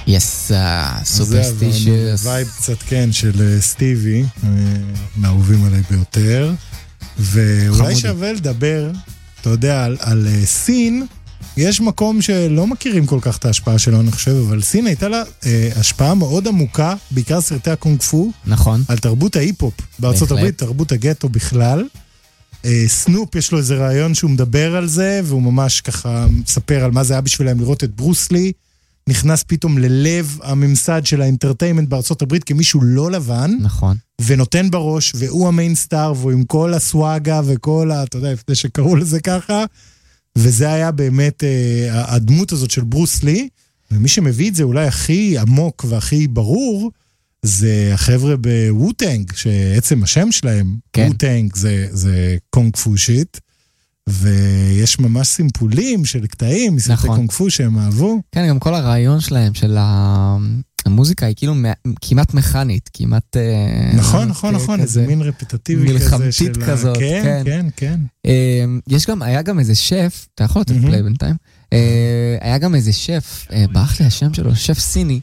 Yes, Superstitious. זה וייב קצת כן של סטיבי, מהאהובים עליי ביותר. ואולי שווה לדבר, אתה יודע, על סין, יש מקום שלא מכירים כל כך את ההשפעה שלו, אני חושב, אבל סין הייתה לה השפעה מאוד עמוקה, בעיקר סרטי הקונג פו, נכון. על תרבות ההיפ-הופ בארצות הברית, תרבות הגטו בכלל. סנופ יש לו איזה רעיון שהוא מדבר על זה, והוא ממש ככה מספר על מה זה היה בשבילם לראות את ברוס לי, נכנס פתאום ללב הממסד של האנטרטיימנט בארצות הברית כמישהו לא לבן, נכון. ונותן בראש, והוא המיינסטאר, והוא עם כל הסוואגה וכל אתה יודע, לפני שקראו לזה ככה, וזה היה באמת הדמות הזאת של ברוס לי, ומי שמביא את זה אולי הכי עמוק והכי ברור, זה החבר'ה בווטנג, שעצם השם שלהם, כן. ווטנג זה קונג פו שיט, ויש ממש סימפולים של קטעים, מסרטי נכון. קונג פו שהם אהבו. כן, גם כל הרעיון שלהם, של המוזיקה, היא כאילו כמעט מכנית, כמעט... נכון, נכון, נכון, איזה מין רפטטיבי כזה. מלחמתית כזאת, כן, כן, כן. היה גם איזה שף, אתה יכול לתת פליי בינתיים, היה גם איזה שף, ברח לי השם שלו, שף סיני,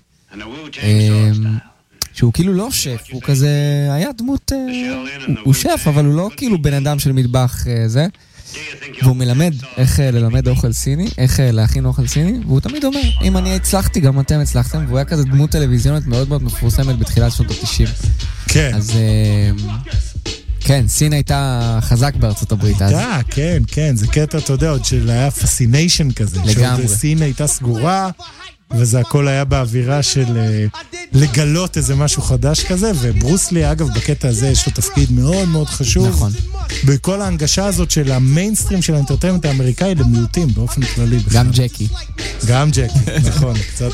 שהוא כאילו לא שף, הוא כזה, היה דמות, הוא שף, אבל הוא לא כאילו בן אדם של מטבח זה, והוא מלמד איך ללמד אוכל סיני, איך להכין אוכל סיני, והוא תמיד אומר, אם אני הצלחתי, גם אתם הצלחתם, והוא היה כזה דמות טלוויזיונית מאוד מאוד מפורסמת בתחילת שנות ה-90. כן. אז כן, סין הייתה חזק בארצות הברית אז. כן, כן, זה קטע, אתה יודע, עוד של היה פסיניישן כזה. לגמרי. סין הייתה סגורה, וזה הכל היה באווירה של לגלות איזה משהו חדש כזה, וברוס לי, אגב, בקטע הזה יש לו תפקיד מאוד מאוד חשוב. נכון. בכל ההנגשה הזאת של המיינסטרים של האנטרטיימנט האמריקאי למיעוטים, באופן כללי. גם ג'קי. גם ג'קי, נכון. קצת